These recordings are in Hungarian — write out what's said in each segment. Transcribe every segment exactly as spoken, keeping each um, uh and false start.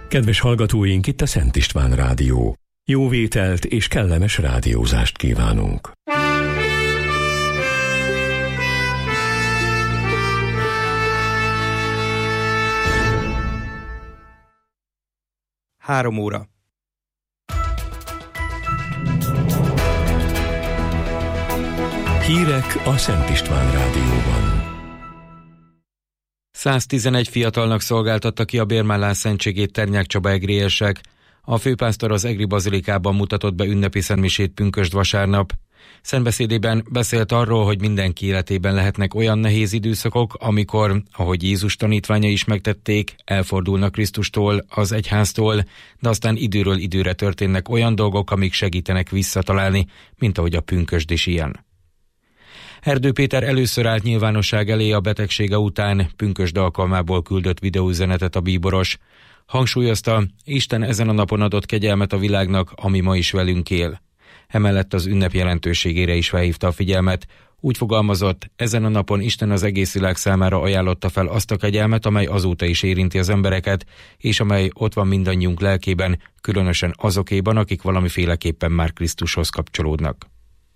Kedves hallgatóink, itt a Szent István Rádió. Jó vételt és kellemes rádiózást kívánunk. Három óra. Hírek a Szent István Rádióban. száztizenegy fiatalnak szolgáltatta ki a bérmállás szentségét Ternyák Csaba egriesek. A főpásztor az egri bazilikában mutatott be ünnepi szentmisét pünkösd vasárnap. Szentbeszédében beszélt arról, hogy mindenki életében lehetnek olyan nehéz időszakok, amikor, ahogy Jézus tanítványai is megtették, elfordulnak Krisztustól, az egyháztól, de aztán időről időre történnek olyan dolgok, amik segítenek visszatalálni, mint ahogy a pünkösd is ilyen. Erdő Péter először állt nyilvánosság elé a betegsége után, pünkösd alkalmából küldött videóüzenetet a bíboros. Hangsúlyozta, Isten ezen a napon adott kegyelmet a világnak, ami ma is velünk él. Emellett az ünnep jelentőségére is felhívta a figyelmet. Úgy fogalmazott, ezen a napon Isten az egész világ számára ajánlotta fel azt a kegyelmet, amely azóta is érinti az embereket, és amely ott van mindannyiunk lelkében, különösen azokéban, akik valamiféleképpen már Krisztushoz kapcsolódnak.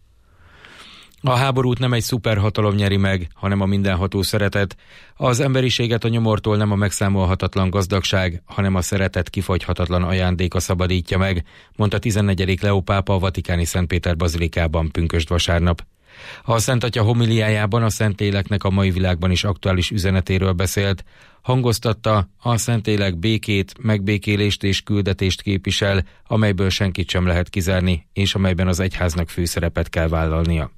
A háborút nem egy szuperhatalom nyeri meg, hanem a mindenható szeretet. Az emberiséget a nyomortól nem a megszámolhatatlan gazdagság, hanem a szeretet kifogyhatatlan ajándéka szabadítja meg, mondta tizennegyedik Leó pápa a vatikáni Szentpéter bazilikában pünkösd vasárnap. A Szent Atya homiliájában a Szentléleknek a mai világban is aktuális üzenetéről beszélt. Hangoztatta, a Szentlélek békét, megbékélést és küldetést képvisel, amelyből senkit sem lehet kizárni, és amelyben az egyháznak főszerepet kell vállalnia.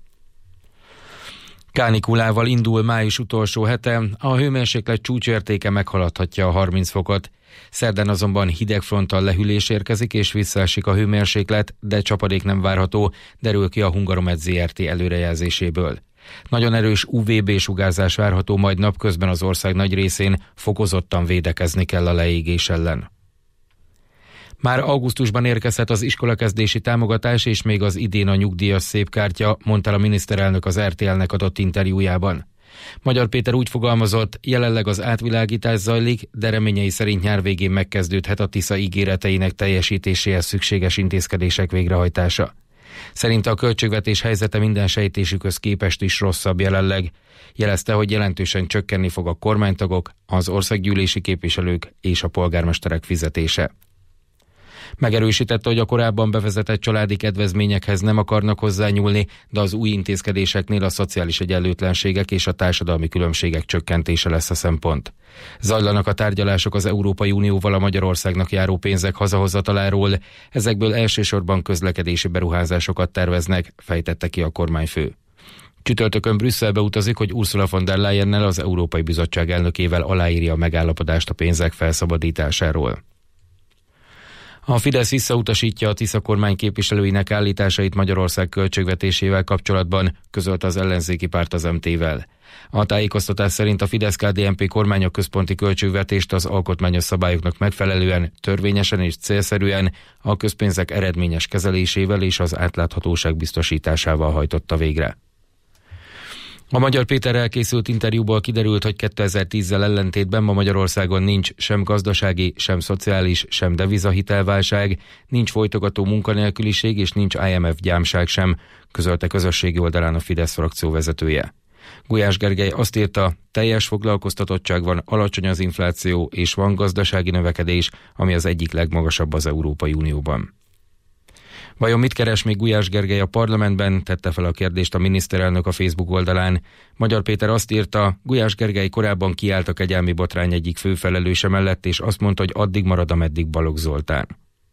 Kánikulával indul május utolsó hete, a hőmérséklet csúcsértéke meghaladhatja a harminc fokot. Szerdán azonban hideg fronttal lehűlés érkezik és visszaesik a hőmérséklet, de csapadék nem várható, derül ki a Hungaromed zé er té előrejelzéséből. Nagyon erős u vé bé sugárzás várható, majd napközben az ország nagy részén fokozottan védekezni kell a leégés ellen. Már augusztusban érkezhet az iskolakezdési támogatás és még az idén a nyugdíjas szépkártya, mondta a miniszterelnök az er té el-nek adott interjújában. Magyar Péter úgy fogalmazott, jelenleg az átvilágítás zajlik, de reményei szerint nyár végén megkezdődhet a Tisza ígéreteinek teljesítéséhez szükséges intézkedések végrehajtása. Szerinte a költségvetés helyzete minden sejtésükhöz képest is rosszabb jelenleg. Jelezte, hogy jelentősen csökkenni fog a kormánytagok, az országgyűlési képviselők és a polgármesterek fizetése. Megerősítette, hogy a korábban bevezetett családi kedvezményekhez nem akarnak hozzányúlni, de az új intézkedéseknél a szociális egyenlőtlenségek és a társadalmi különbségek csökkentése lesz a szempont. Zajlanak a tárgyalások az Európai Unióval a Magyarországnak járó pénzek hazahozataláról, ezekből elsősorban közlekedési beruházásokat terveznek, fejtette ki a kormányfő. Csütörtökön Brüsszelbe utazik, hogy Ursula von der Leyennel, az Európai Bizottság elnökével aláírja a megállapodást a pénzek felszabadításáról. A Fidesz visszautasítja a Tisza kormány képviselőinek állításait Magyarország költségvetésével kapcsolatban, közölte az ellenzéki párt az em té-vel. A tájékoztatás szerint a Fidesz-ká dé en pé kormánya központi költségvetést az alkotmányos szabályoknak megfelelően, törvényesen és célszerűen a közpénzek eredményes kezelésével és az átláthatóság biztosításával hajtotta végre. A Magyar Péterrel készült interjúból kiderült, hogy kétezer-tízzel ellentétben ma Magyarországon nincs sem gazdasági, sem szociális, sem devizahitelválság, nincs folytogató munkanélküliség és nincs i em ef gyámság sem, közölte közösségi oldalán a Fidesz frakció vezetője. Gulyás Gergely azt írta, teljes foglalkoztatottság van, alacsony az infláció és van gazdasági növekedés, ami az egyik legmagasabb az Európai Unióban. Vajon mit keres még Gulyás Gergely a parlamentben, tette fel a kérdést a miniszterelnök a Facebook oldalán. Magyar Péter azt írta, Gulyás Gergely korábban kiállt a kegyelmi botrány egyik főfelelőse mellett, és azt mondta, hogy addig marad, ameddig Balogh Zoltán.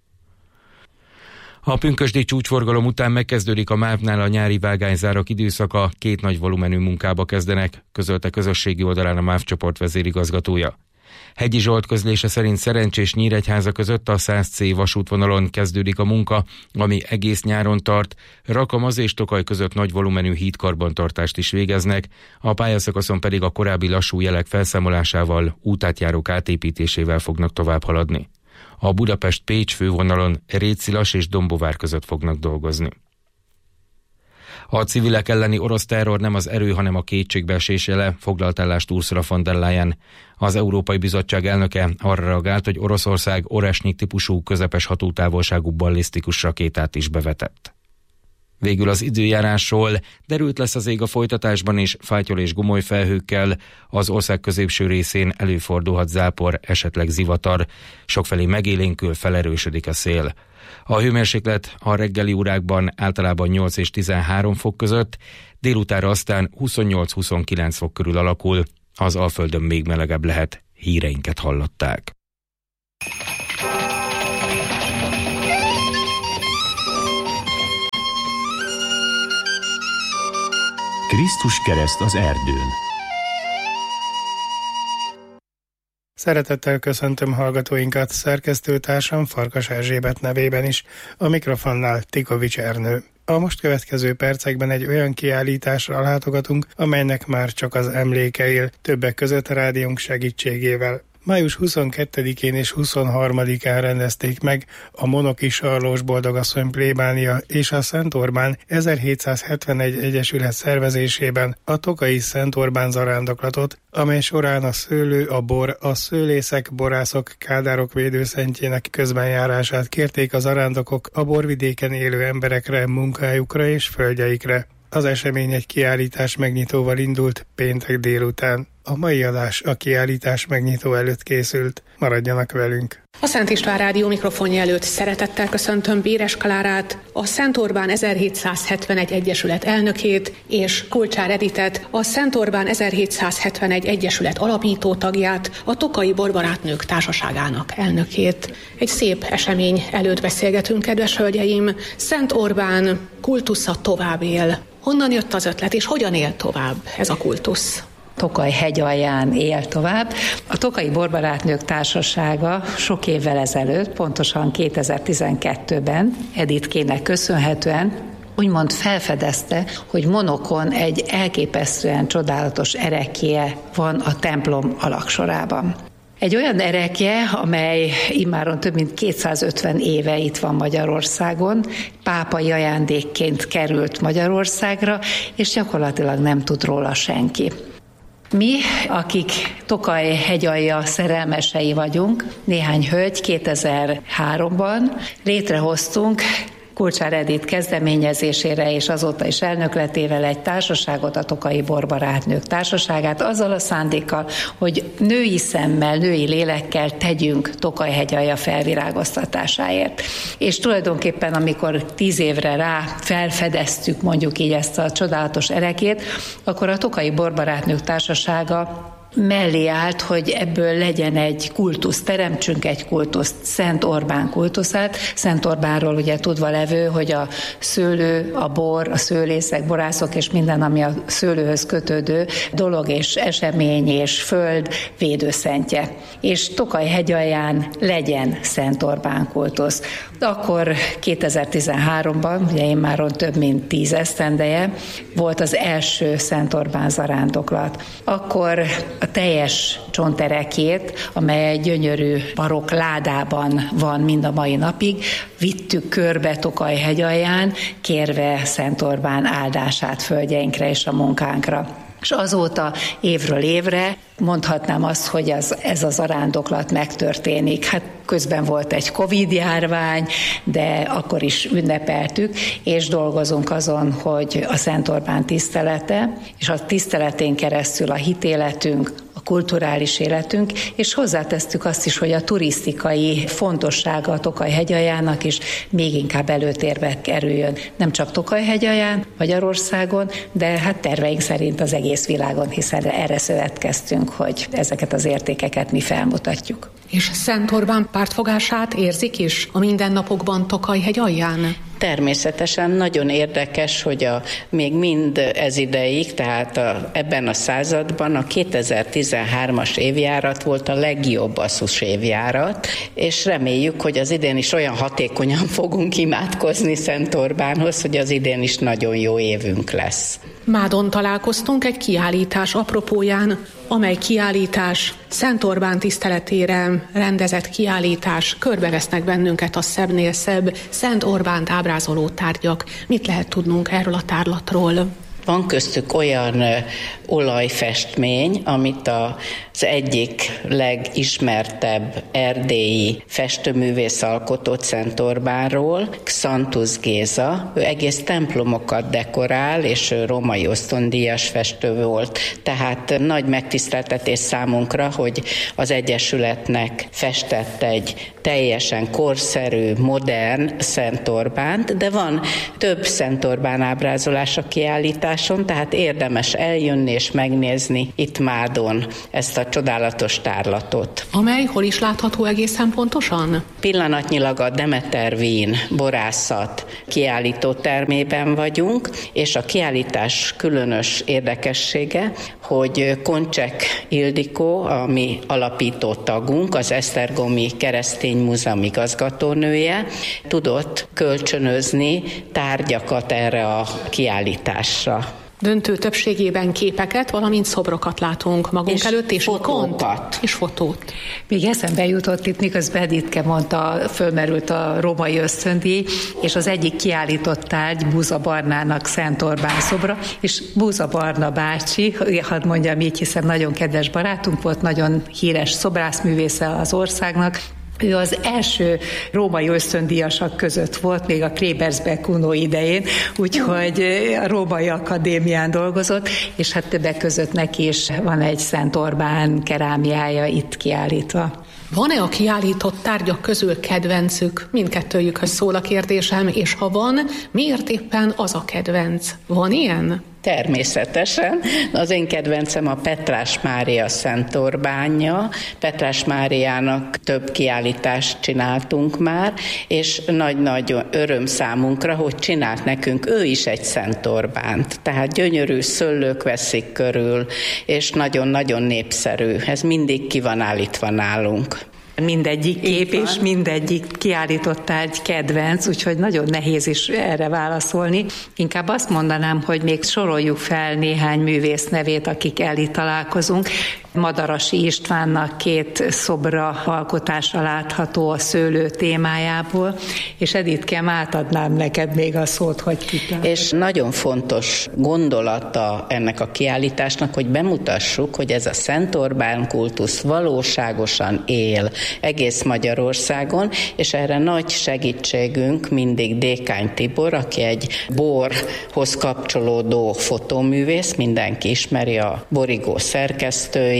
A pünkösdi csúcsforgalom után megkezdődik a MÁV-nál a nyári vágányzárak időszaka, két nagy volumenű munkába kezdenek, közölte közösségi oldalán a MÁV csoport vezérigazgatója. Hegyi Zsolt közlése szerint Szerencsés Nyíregyháza között a száz cé vasútvonalon kezdődik a munka, ami egész nyáron tart. Rakamaz és Tokaj között nagy volumenű hídkarbantartást is végeznek, a pályaszakaszon pedig a korábbi lassú jelek felszámolásával, útátjárók átépítésével fognak tovább haladni. A Budapest-Pécs fővonalon Rétszilas és Dombovár között fognak dolgozni. A civilek elleni orosz terror nem az erő, hanem a kétségbeesés jele, foglalt állást Ursula von der Leyen. Az Európai Bizottság elnöke arra reagált, hogy Oroszország Oresnyik típusú közepes hatótávolságú ballisztikus rakétát is bevetett. Végül az időjárásról: derült lesz az ég a folytatásban is, fátyol és gomoly felhőkkel, az ország középső részén előfordulhat zápor, esetleg zivatar, sokfelé megélénkül, felerősödik a szél. A hőmérséklet a reggeli órákban általában nyolc és tizenhárom fok között, délutánra aztán huszonnyolc-huszonkilenc fok körül alakul, az Alföldön még melegebb lehet. Híreinket hallották. Krisztus kereszt az erdőn. Szeretettel köszöntöm hallgatóinkat, szerkesztőtársam Farkas Erzsébet nevében is, a mikrofonnál Tikovics Ernő. A most következő percekben egy olyan kiállításra látogatunk, amelynek már csak az emléke él, többek között rádiónk segítségével. május huszonkettedikén és huszonharmadikán rendezték meg a Monoki Sarlós Boldogasszony plébánia és a Szent Orbán ezerhétszázhetvenegy egyesület szervezésében a Tokaji Szent Orbán zarándoklatot, amely során a szőlő, a bor, a szőlészek, borászok, kádárok védőszentjének közbenjárását kérték az zarándokok a borvidéken élő emberekre, munkájukra és földjeikre. Az esemény egy kiállítás megnyitóval indult péntek délután. A mai adás a kiállítás megnyitó előtt készült. Maradjanak velünk! A Szent István Rádió mikrofonja előtt szeretettel köszöntöm Béres Klárát, a Szent Orbán ezerhétszázhetvenegy Egyesület elnökét, és Kulcsár Editet, a Szent Orbán ezerhétszázhetvenegy Egyesület alapító tagját, a Tokaji Borbarátnők Társaságának elnökét. Egy szép esemény előtt beszélgetünk, kedves hölgyeim. Szent Orbán kultusza tovább él. Honnan jött az ötlet, és hogyan él tovább ez a kultusz? Tokaj hegyalján él tovább. A Tokaji Borbarátnők Társasága sok évvel ezelőtt, pontosan kétezer-tizenkettőben Editkének köszönhetően úgymond felfedezte, hogy Monokon egy elképesztően csodálatos erekje van a templom alaksorában. Egy olyan erekje, amely immáron több mint kétszázötven éve itt van Magyarországon, pápai ajándékként került Magyarországra, és gyakorlatilag nem tud róla senki. Mi, akik Tokaj hegyalja szerelmesei vagyunk, néhány hölgy kétezer-háromban létrehoztunk Kulcsár Edit kezdeményezésére és azóta is elnökletével egy társaságot, a Tokaji Borbarátnők Társaságát, azzal a szándékkal, hogy női szemmel, női lélekkel tegyünk Tokaj hegyalja felvirágoztatásáért. És tulajdonképpen, amikor tíz évre rá felfedeztük mondjuk így ezt a csodálatos erekét, akkor a Tokaji Borbarátnők Társasága mellé állt, hogy ebből legyen egy kultusz, teremtsünk egy kultuszt, Szent Orbán kultuszát. Szent Orbánról ugye tudva levő, hogy a szőlő, a bor, a szőlészek, borászok és minden, ami a szőlőhöz kötődő dolog és esemény és föld védőszentje. És Tokaj hegyalján legyen Szent Orbán kultusz. Akkor kétezer-tizenháromban, ugye én már több mint tíz esztendeje, volt az első Szent Orbán zarándoklat. Akkor a teljes csonterekét, amely egy gyönyörű barokk ládában van mind a mai napig, vittük körbe Tokaj hegyalján, kérve Szent Orbán áldását földjeinkre és a munkánkra. És azóta évről évre mondhatnám azt, hogy ez, ez a zarándoklat megtörténik. Hát közben volt egy Covid-járvány, de akkor is ünnepeltük, és dolgozunk azon, hogy a Szent Orbán tisztelete, és a tiszteletén keresztül a hitéletünk, a kulturális életünk, és hozzátesztük azt is, hogy a turisztikai fontossága a Tokaj hegyaljának is még inkább előtérbe kerüljön. Nem csak Tokaj hegyalján, Magyarországon, de hát terveink szerint az egész világon, hiszen erre szövetkeztünk, hogy ezeket az értékeket mi felmutatjuk. És Szent Orbán pártfogását érzik is a mindennapokban Tokaj hegyalján? Természetesen nagyon érdekes, hogy a, még mind ez ideig, tehát a, ebben a században a kétezer-tizenhármas évjárat volt a legjobb asszus évjárat, és reméljük, hogy az idén is olyan hatékonyan fogunk imádkozni Szent Orbánhoz, hogy az idén is nagyon jó évünk lesz. Mádon találkoztunk egy kiállítás apropóján, amely kiállítás Szent Orbán tiszteletére rendezett kiállítás. Körbevesznek bennünket a szebbnél szebb Szent Orbánt ábrázoló tárgyak. Mit lehet tudnunk erről a tárlatról? Van köztük olyan olajfestmény, amit az egyik legismertebb erdélyi festőművész alkotott Szent Orbánról, Xantus Géza. Ő egész templomokat dekorál, és ő római ösztöndíjas festő volt. Tehát nagy megtiszteltetés számunkra, hogy az Egyesületnek festett egy teljesen korszerű, modern Szent Orbánt, de van több Szent Orbán ábrázolás a kiállításon, tehát érdemes eljönni és megnézni itt Mádon ezt a csodálatos tárlatot. Amely hol is látható egészen pontosan? Pillanatnyilag a Demeter Wien borászat kiállító termében vagyunk, és a kiállítás különös érdekessége, hogy Koncsek Ildikó, a mi alapító tagunk, az Esztergomi Keresztény Múzeum igazgatónője, tudott kölcsönözni tárgyakat erre a kiállításra. Döntő többségében képeket, valamint szobrokat látunk magunk és előtt, és fotókat. És fotót. Még eszembe jutott itt, miközben Editke mondta, fölmerült a római ösztöndíj, és az egyik kiállított tárgy Búza Barnának Szent Orbán szobra, és Búza Barna bácsi, hadd mondjam így, hiszen nagyon kedves barátunk volt, nagyon híres szobrászművésze az országnak. Ő az első római ösztöndíjasak között volt, még a Klebersberg Kuno idején, úgyhogy a Római Akadémián dolgozott, és hát többek között neki is van egy Szent Orbán kerámiája itt kiállítva. Van-e a kiállított tárgyak közül kedvencük? Mindkettőjükhöz szól a kérdésem, és ha van, miért éppen az a kedvenc? Van ilyen? Természetesen. Az én kedvencem a Petrás Mária Szent Orbánja. Petrás Máriának több kiállítást csináltunk már, és nagy-nagy öröm számunkra, hogy csinált nekünk ő is egy Szent Orbánt. Tehát gyönyörű szőlők veszik körül, és nagyon-nagyon népszerű. Ez mindig ki van állítva nálunk. Mindegyik kép és mindegyik kiállított tárgy kedvenc, úgyhogy nagyon nehéz is erre válaszolni. Inkább azt mondanám, hogy még soroljuk fel néhány művész nevét, akikkel itt találkozunk. Madarasi Istvánnak két szobra alkotása látható a szőlő témájából, és Editkem, átadnám neked még a szót, hogy kit. És nagyon fontos gondolata ennek a kiállításnak, hogy bemutassuk, hogy ez a Szent Orbán kultusz valóságosan él egész Magyarországon, és erre nagy segítségünk mindig Dékány Tibor, aki egy borhoz kapcsolódó fotóművész, mindenki ismeri, a Borigó szerkesztője,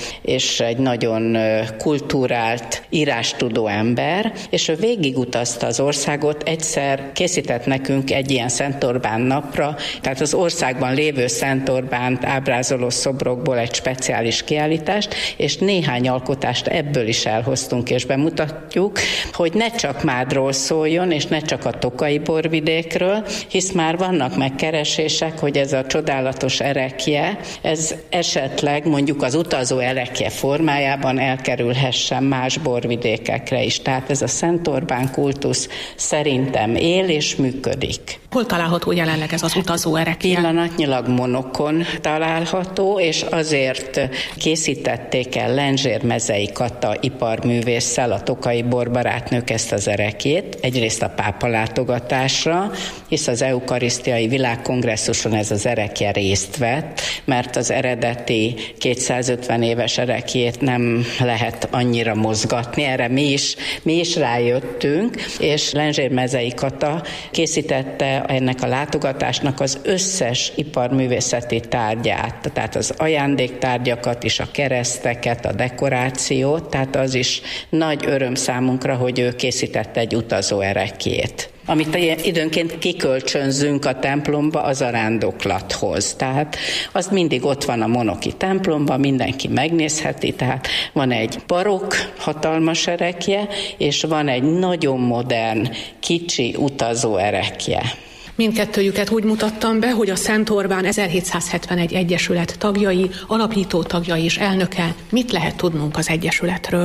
és egy nagyon kulturált, írástudó ember, és ő végigutazta az országot, egyszer készített nekünk egy ilyen Szent Orbán napra, tehát az országban lévő Szent Orbánt ábrázoló szobrokból egy speciális kiállítást, és néhány alkotást ebből is elhoztunk és bemutatjuk, hogy ne csak Mádról szóljon, és ne csak a tokaji borvidékről, hisz már vannak megkeresések, hogy ez a csodálatos erekje, ez esetleg mondjuk az utazó erekje formájában elkerülhessen más borvidékekre is. Tehát ez a Szent Orbán kultusz szerintem él és működik. Hol található jelenleg ez az utazó erekje? Pillanatnyilag Monokon található, és azért készítették el Lenzsér Mezei Kata iparművésszel, a tokaji borbarátnők ezt az erekjét, egyrészt a pápa látogatásra, hisz az eukarisztiai világkongresszuson ez az erekje részt vett, mert az eredeti kétszázötven éves erekjét nem lehet annyira mozgatni, erre mi is, mi is rájöttünk, és Lenzsér Mezei Kata készítette ennek a látogatásnak az összes iparművészeti tárgyát, tehát az ajándéktárgyakat is, a kereszteket, a dekorációt, tehát az is nagy öröm számunkra, hogy ő készítette egy utazó erekjét. Amit időnként kikölcsönzünk a templomba az arándoklathoz. Tehát az mindig ott van a monoki templomban, mindenki megnézheti, tehát van egy barokk, hatalmas erekje, és van egy nagyon modern, kicsi utazó erekje. Mindkettőjüket úgy mutattam be, hogy a Szent Orbán ezerhétszázhetvenegy Egyesület tagjai, alapító tagjai és elnöke. Mit lehet tudnunk az Egyesületről?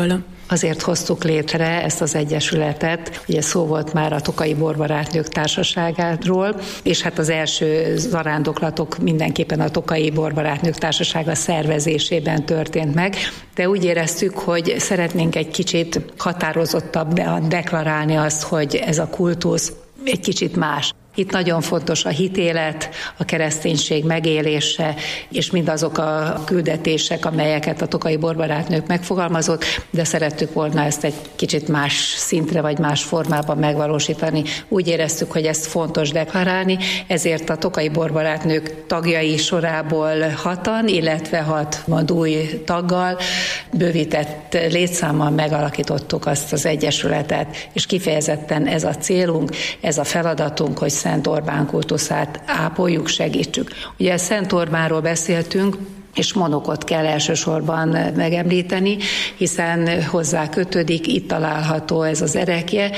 Azért hoztuk létre ezt az egyesületet, ugye szó volt már a Tokaji Borbarátnők Társaságáról, és hát az első zarándoklatok mindenképpen a Tokaji Borbarátnők Társasága szervezésében történt meg, de úgy éreztük, hogy szeretnénk egy kicsit határozottabban deklarálni azt, hogy ez a kultusz egy kicsit más. Itt nagyon fontos a hitélet, a kereszténység megélése, és mindazok a küldetések, amelyeket a Tokaji Borbarátnők megfogalmazott, de szerettük volna ezt egy kicsit más szintre, vagy más formában megvalósítani. Úgy éreztük, hogy ezt fontos deklarálni, ezért a Tokaji Borbarátnők tagjai sorából hatan, illetve hat új taggal, bővített létszámmal megalakítottuk azt az egyesületet, és kifejezetten ez a célunk, ez a feladatunk, hogy Szent Orbán kultuszát ápoljuk, segítsük. Ugye Szent Orbánról beszéltünk, és Monokot kell elsősorban megemlíteni, hiszen hozzá kötődik, itt található ez az erekje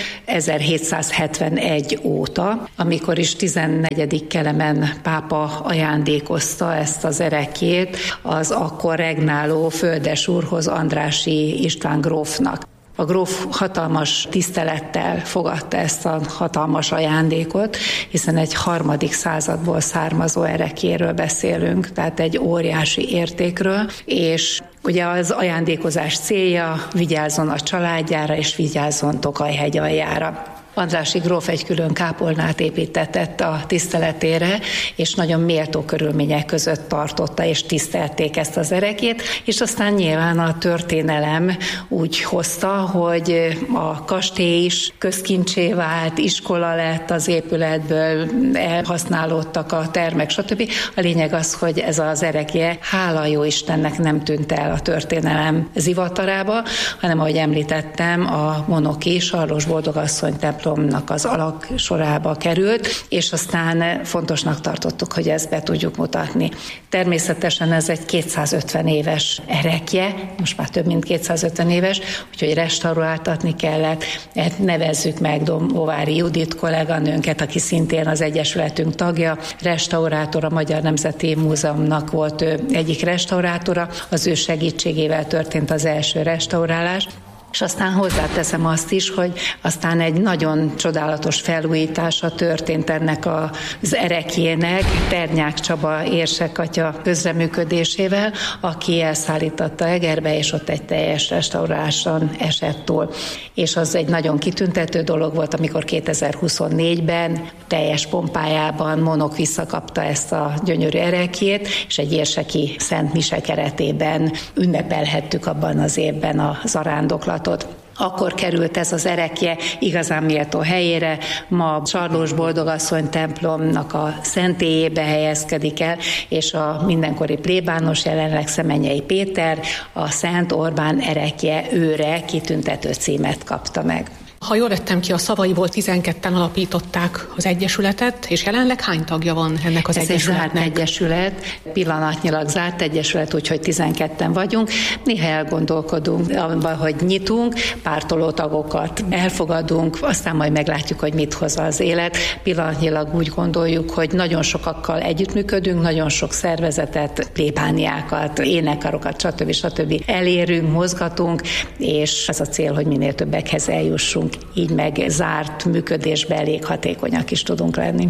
ezerhétszázhetvenegy óta, amikor is tizennegyedik Kelemen pápa ajándékozta ezt az erekjét az akkor regnáló földesúrhoz, Andrássy István grófnak. A gróf hatalmas tisztelettel fogadta ezt a hatalmas ajándékot, hiszen egy harmadik századból származó erekjéről beszélünk, tehát egy óriási értékről, és ugye az ajándékozás célja, vigyázzon a családjára és vigyázzon Tokaj-hegy aljára. Andrássy gróf egy külön kápolnát építetett a tiszteletére, és nagyon méltó körülmények között tartotta, és tisztelték ezt az erekjét, és aztán nyilván a történelem úgy hozta, hogy a kastély is közkincsé vált, iskola lett az épületből, elhasználódtak a termek, stb. A lényeg az, hogy ez az erekje, hála jó Istennek nem tűnt el a történelem zivatarába, hanem ahogy említettem, a monoki Sarlós Boldogasszony templomnak az alaksorába került, és aztán fontosnak tartottuk, hogy ezt be tudjuk mutatni. Természetesen ez egy kétszázötven éves erekje, most már több mint kétszázötven éves, úgyhogy restauráltatni kellett. Nevezzük meg Domovári Judit kolléganőnket, aki szintén az egyesületünk tagja, restaurátor, a Magyar Nemzeti Múzeumnak volt ő egyik restaurátora, az ő segítségével történt az első restaurálás. És aztán hozzáteszem azt is, hogy aztán egy nagyon csodálatos felújítása történt ennek az erekjének, Ternyák Csaba érsekatya közreműködésével, aki elszállította Egerbe, és ott egy teljes restauráláson esett túl. És az egy nagyon kitüntető dolog volt, amikor kétezer-huszonnégyben teljes pompájában Monok visszakapta ezt a gyönyörű erekjét, és egy érseki szent mise keretében ünnepelhettük abban az évben a zarándoklat. Akkor került ez az erekje igazán méltó helyére, ma Sarlós Boldogasszony templomnak a szentélyébe helyezkedik el, és a mindenkori plébános, jelenleg Szemenyei Péter a Szent Orbán erekje őre kitüntető címet kapta meg. Ha jól vettem ki a szavaiból, tizenketten alapították az egyesületet, és jelenleg hány tagja van ennek az Ez egyesületnek? Ez egy zárt egyesület, pillanatnyilag zárt egyesület, úgyhogy tizenketten vagyunk. Néha elgondolkodunk abban, hogy nyitunk, pártoló tagokat elfogadunk, aztán majd meglátjuk, hogy mit hoz az élet. Pillanatnyilag úgy gondoljuk, hogy nagyon sokakkal együttműködünk, nagyon sok szervezetet, plébániákat, énekarokat, stb. stb. elérünk, mozgatunk, és az a cél, hogy minél többekhez eljussunk. Így meg zárt működésben elég hatékonyak is tudunk lenni.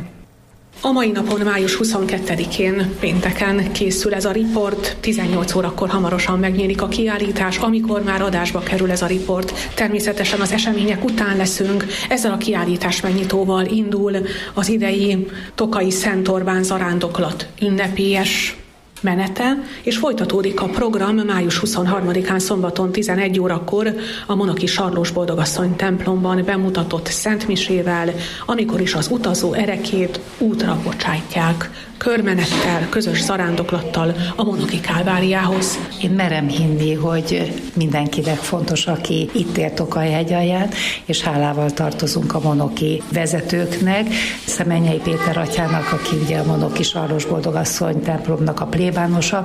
A mai napon, május huszonkettedikén, pénteken készül ez a riport, tizennyolc órakor hamarosan megnyílik a kiállítás, amikor már adásba kerül ez a riport. Természetesen az események után leszünk, ezzel a kiállítás megnyitóval indul az idei Tokaji Szent Orbán zarándoklat ünnepélyes menete, és folytatódik a program május huszonharmadikán szombaton tizenegy órakor a monoki Sarlós Boldogasszony templomban bemutatott szentmisével, amikor is az utazó erekét útra bocsájtják, körmenettel, közös zarándoklattal a monoki Kálváriához. Én merem hinni, hogy mindenkinek fontos, aki itt ér Tokaj-hegy alján, és hálával tartozunk a monoki vezetőknek, Szemenyei Péter atyának, aki ugye a monoki Sarlós Boldogasszony templomnak a plébánosa,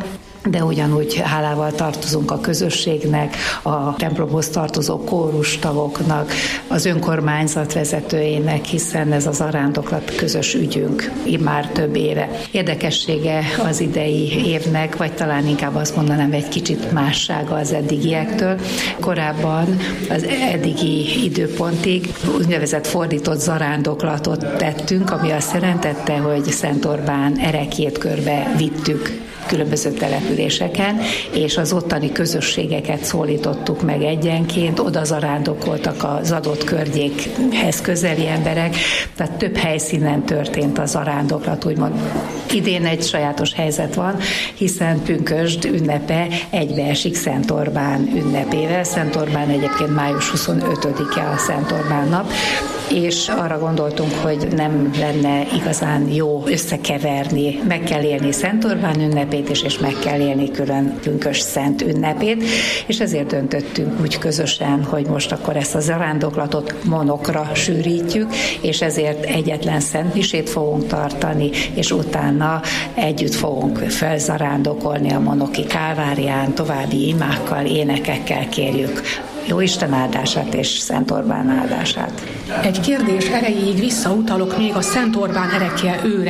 de ugyanúgy hálával tartozunk a közösségnek, a templomhoz tartozó kórustagoknak, az önkormányzat vezetőjének, hiszen ez az zarándoklat közös ügyünk immár több éve. Érdekessége az idei évnek, vagy talán inkább azt mondanám, egy kicsit mássága az eddigiektől. Korábban az eddigi időpontig úgynevezett fordított zarándoklatot tettünk, ami azt jelentette, hogy Szent Orbán erekjét körbe vittük különböző településeken, és az ottani közösségeket szólítottuk meg egyenként, oda zarándokoltak az adott környékhez közeli emberek, tehát több helyszínen történt a zarándoklat, úgymond. Idén egy sajátos helyzet van, hiszen pünkösd ünnepe egybeesik Szent Orbán ünnepével. Szent Orbán egyébként május huszonötödike a Szent Orbán nap, és arra gondoltunk, hogy nem lenne igazán jó összekeverni, meg kell élni Szent Orbán ünnepét is, és meg kell élni külön pünkösd szent ünnepét, és ezért döntöttünk úgy közösen, hogy most akkor ezt a zarándoklatot monokra sűrítjük, és ezért egyetlen szentmisét fogunk tartani, és utána együtt fogunk felzarándokolni a monoki kálvárián, további imákkal, énekekkel kérjük jó Isten áldását és Szent Orbán áldását. Egy kérdés erejéig visszautalok még a Szent Orbán erekje őre